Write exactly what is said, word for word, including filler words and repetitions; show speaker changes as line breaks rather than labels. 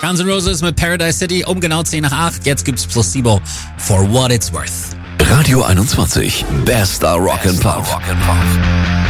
Guns N' Roses mit Paradise City, um genau zehn nach acht. Jetzt gibt's Placebo for What It's Worth.
Radio einundzwanzig, bester Rock and Pop.